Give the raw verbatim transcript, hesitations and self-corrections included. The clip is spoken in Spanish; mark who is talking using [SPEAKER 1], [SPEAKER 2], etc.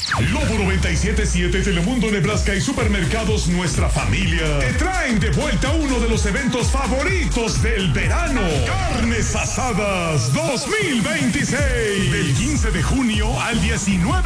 [SPEAKER 1] Lobo noventa y siete punto siete, Telemundo Nebraska y Supermercados Nuestra Familia te traen de vuelta uno de los eventos favoritos del verano. Carnes Asadas dos mil veintiséis. Del quince de junio al diecinueve